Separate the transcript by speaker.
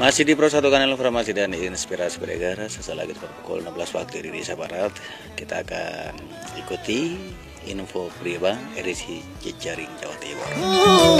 Speaker 1: Masih di Pro 1 Kanal Informasi dan Inspirasi Beragara. Sesaat lagi pada pukul 16 waktu Indonesia Barat, kita akan ikuti info Priba edisi Jejaring Jawa Timur.